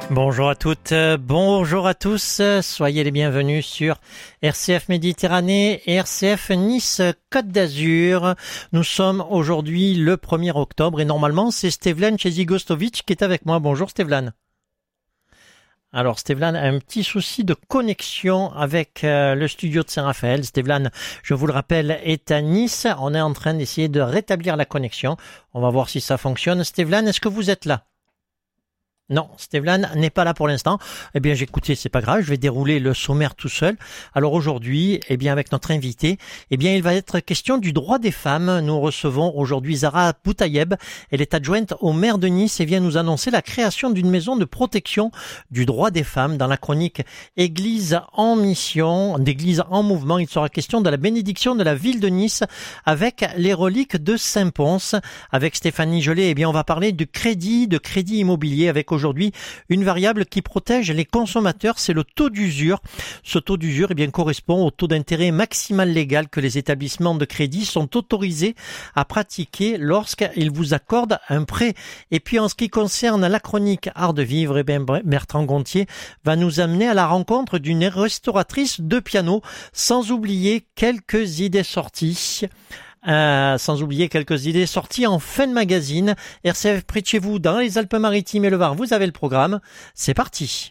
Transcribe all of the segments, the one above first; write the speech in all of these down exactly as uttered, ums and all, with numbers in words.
Bonjour à toutes, bonjour à tous, soyez les bienvenus sur R C F Méditerranée et R C F Nice Côte d'Azur. Nous sommes aujourd'hui le premier octobre et normalement c'est Stevlan Chezigostovic qui est avec moi. Bonjour Stevlan. Alors Stevlan a un petit souci de connexion avec euh, le studio de Saint-Raphaël. Stevlan, je vous le rappelle, est à Nice. On est en train d'essayer de rétablir la connexion. On va voir si ça fonctionne. Stevlan, est-ce que vous êtes là ? Non, Stevlan n'est pas là pour l'instant. Eh bien, j'écoutais, c'est pas grave, je vais dérouler le sommaire tout seul. Alors aujourd'hui, eh bien, avec notre invité, eh bien, il va être question du droit des femmes. Nous recevons aujourd'hui Zara Boutayeb. Elle est adjointe au maire de Nice et vient nous annoncer la création d'une maison de protection du droit des femmes. Dans la chronique Église en mission, d'Église en mouvement, il sera question de la bénédiction de la ville de Nice avec les reliques de Saint-Pons. Avec Stéphanie Gelé, eh bien, on va parler de crédit, de crédit immobilier avec aujourd'hui une variable qui protège les consommateurs, c'est le taux d'usure. Ce taux d'usure eh bien, correspond au taux d'intérêt maximal légal que les établissements de crédit sont autorisés à pratiquer lorsqu'ils vous accordent un prêt. Et puis en ce qui concerne la chronique Art de vivre, eh bien, Bertrand Gontier va nous amener à la rencontre d'une restauratrice de piano, sans oublier quelques idées sorties. Euh, sans oublier quelques idées sorties en fin de magazine. R C F près de chez vous, dans les Alpes-Maritimes et le Var, vous avez le programme. C'est parti.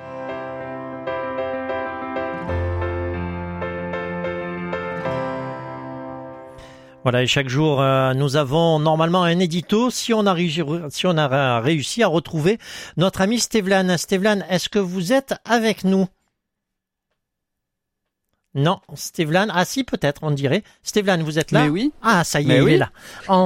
Voilà, et chaque jour, euh, nous avons normalement un édito. Si on a, si on a réussi à retrouver notre ami Stevlan. Stevlan, est-ce que vous êtes avec nous ? Non, Stevlan, ah si peut-être, on dirait. Stevlan, vous êtes là ? Mais oui. Ah, ça y est, Mais il oui. est là. En...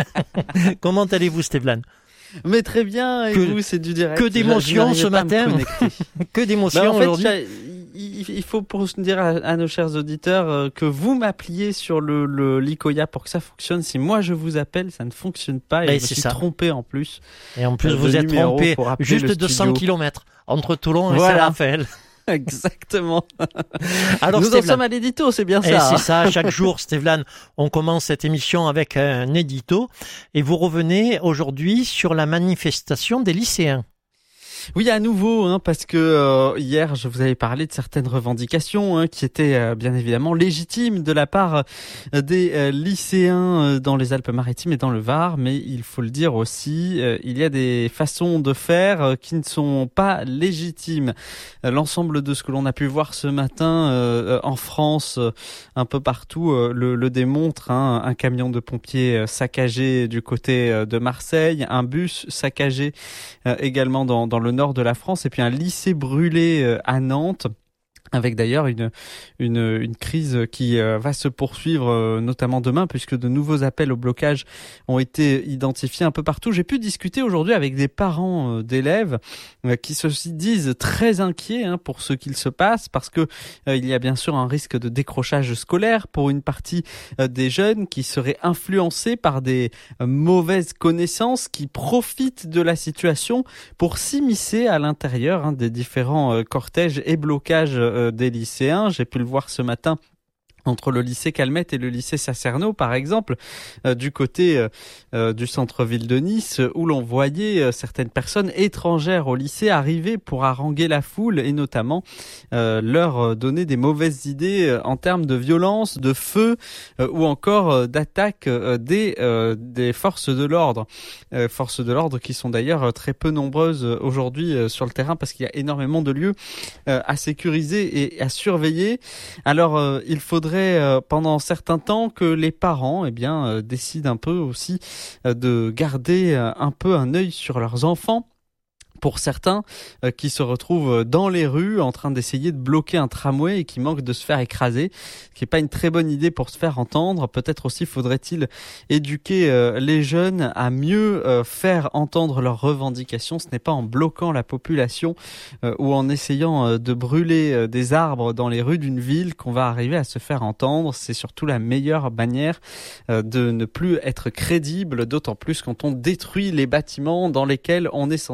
Comment allez-vous, Stevlan ? Mais très bien, et que, vous, c'est du direct. Que d'émotions ce matin. Que d'émotions bah, en fait, aujourd'hui. Il faut pour dire à, à nos chers auditeurs euh, que vous m'appeliez sur le, le l'Icoya pour que ça fonctionne. Si moi je vous appelle, ça ne fonctionne pas. Et, et je me suis ça. trompé en plus. Et en plus, euh, vous êtes trompé juste de cent kilomètres entre Toulon et voilà. Saint-Raphaël. Exactement. Alors, nous Stevlan, en sommes à l'édito, c'est bien ça. Et hein. c'est ça, chaque jour, Stevlan, on commence cette émission avec un édito et vous revenez aujourd'hui sur la manifestation des lycéens. Oui, à nouveau, hein, parce que euh, hier, je vous avais parlé de certaines revendications hein, qui étaient euh, bien évidemment légitimes de la part euh, des euh, lycéens euh, dans les Alpes-Maritimes et dans le Var, mais il faut le dire aussi, euh, il y a des façons de faire euh, qui ne sont pas légitimes. Euh, l'ensemble de ce que l'on a pu voir ce matin euh, en France, euh, un peu partout, euh, le, le démontre. Hein, un camion de pompiers euh, saccagé du côté euh, de Marseille, un bus saccagé euh, également dans, dans le nord de la France, et puis un lycée brûlé à Nantes, avec d'ailleurs une une une crise qui euh, va se poursuivre euh, notamment demain, puisque de nouveaux appels au blocage ont été identifiés un peu partout. J'ai pu discuter aujourd'hui avec des parents euh, d'élèves euh, qui se disent très inquiets hein, pour ce qu'il se passe, parce que euh, il y a bien sûr un risque de décrochage scolaire pour une partie euh, des jeunes qui seraient influencés par des euh, mauvaises connaissances, qui profitent de la situation pour s'immiscer à l'intérieur hein, des différents euh, cortèges et blocages euh, des lycéens. J'ai pu le voir ce matin entre le lycée Calmette et le lycée Sacerno, par exemple, euh, du côté euh, euh, du centre-ville de Nice, où l'on voyait euh, certaines personnes étrangères au lycée arriver pour haranguer la foule et notamment euh, leur donner des mauvaises idées euh, en termes de violence, de feu euh, ou encore euh, d'attaque euh, des, euh, des forces de l'ordre. Euh, forces de l'ordre qui sont d'ailleurs très peu nombreuses aujourd'hui euh, sur le terrain, parce qu'il y a énormément de lieux euh, à sécuriser et à surveiller. Alors, euh, il faudrait pendant certains temps que les parents eh bien, euh, décident un peu aussi euh, de garder euh, un peu un œil sur leurs enfants. Pour certains euh, qui se retrouvent dans les rues en train d'essayer de bloquer un tramway et qui manquent de se faire écraser, ce qui n'est pas une très bonne idée pour se faire entendre. Peut-être aussi faudrait-il éduquer euh, les jeunes à mieux euh, faire entendre leurs revendications. Ce n'est pas en bloquant la population euh, ou en essayant euh, de brûler euh, des arbres dans les rues d'une ville qu'on va arriver à se faire entendre. C'est surtout la meilleure manière euh, de ne plus être crédible, d'autant plus quand on détruit les bâtiments dans lesquels on est censé travailler.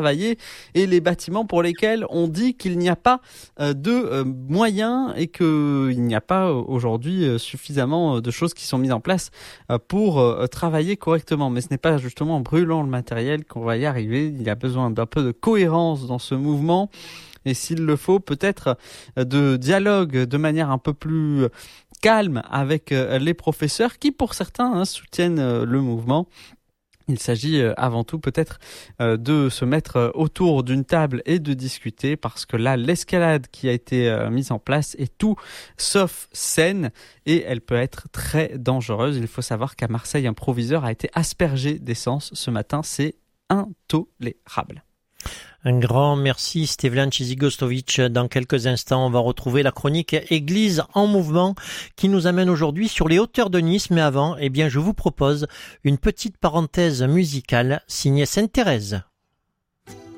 travailler et les bâtiments pour lesquels on dit qu'il n'y a pas de moyens et qu'il n'y a pas aujourd'hui suffisamment de choses qui sont mises en place pour travailler correctement. Mais ce n'est pas justement en brûlant le matériel qu'on va y arriver. Il y a besoin d'un peu de cohérence dans ce mouvement. Et s'il le faut, peut-être de dialogue de manière un peu plus calme avec les professeurs qui, pour certains, hein, soutiennent le mouvement. Il s'agit avant tout peut-être de se mettre autour d'une table et de discuter, parce que là, l'escalade qui a été mise en place est tout sauf saine et elle peut être très dangereuse. Il faut savoir qu'à Marseille, un proviseur a été aspergé d'essence ce matin. C'est intolérable. Un grand merci Stevlan Chizigostovic. Dans quelques instants, on va retrouver la chronique Église en mouvement qui nous amène aujourd'hui sur les hauteurs de Nice. Mais avant, eh bien, je vous propose une petite parenthèse musicale signée Sainte Thérèse.